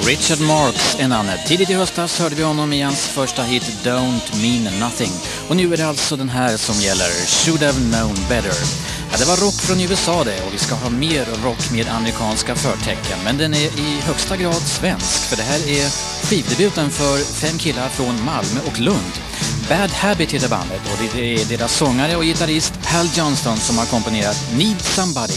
Richard Marx är namnet. Tidigt i höstas hörde vi honom i hans första hit Don't Mean Nothing. Och nu är det alltså den här som gäller, Should Have Known Better. Ja, det var rock från USA det, och vi ska ha mer rock med amerikanska förtecken. Men den är i högsta grad svensk, för det här är skivdebuten för 5 killar från Malmö och Lund. Bad Habit heter bandet, och det är deras sångare och gitarrist Hal Johnston som har komponerat Need Somebody.